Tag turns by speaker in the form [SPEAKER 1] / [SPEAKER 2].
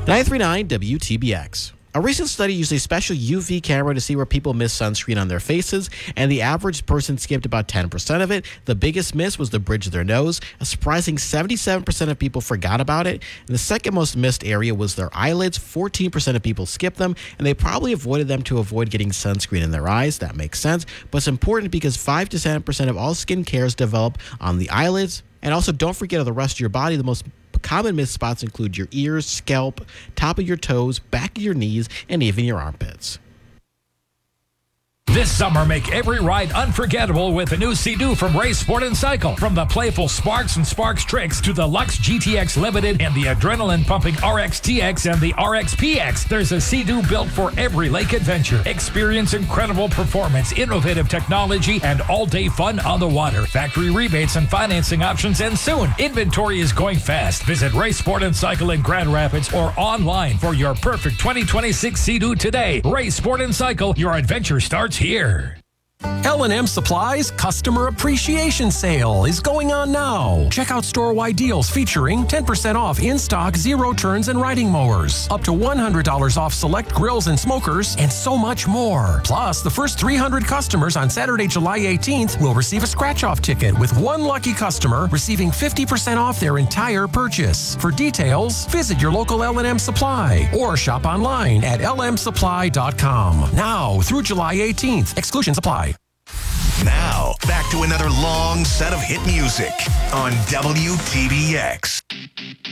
[SPEAKER 1] 939 WTBX. A recent study used a special UV camera to see where people miss sunscreen on their faces, and the average person skipped about 10% of it. The biggest miss was the bridge of their nose. A surprising 77% of people forgot about it. And the second most missed area was their eyelids. 14% of people skipped them, and they probably avoided them to avoid getting sunscreen in their eyes. That makes sense, but it's important because 5 to 7% of all skin cares develop on the eyelids. And also, don't forget of the rest of your body. The most common missed spots include your ears, scalp, top of your toes, back of your knees, and even your armpits.
[SPEAKER 2] This summer, make every ride unforgettable with a new Sea-Doo from Ray Sport & Cycle. From the playful Sparks and Sparks Tricks to the Lux GTX Limited and the adrenaline-pumping RX-TX and the RX-PX, there's a Sea-Doo built for every lake adventure. Experience incredible performance, innovative technology, and all-day fun on the water. Factory rebates and financing options end soon. Inventory is going fast. Visit Ray Sport & Cycle in Grand Rapids or online for your perfect 2026 Sea-Doo today. Ray Sport & Cycle, your adventure starts here.
[SPEAKER 3] L&M Supply's Customer Appreciation Sale is going on now. Check out store-wide deals featuring 10% off in-stock zero-turns and riding mowers, up to $100 off select grills and smokers, and so much more. Plus, the first 300 customers on Saturday, July 18th will receive a scratch-off ticket, with one lucky customer receiving 50% off their entire purchase. For details, visit your local L&M Supply or shop online at lmsupply.com. Now through July 18th. Exclusions apply.
[SPEAKER 4] Now, back to another long set of hit music on WTBX.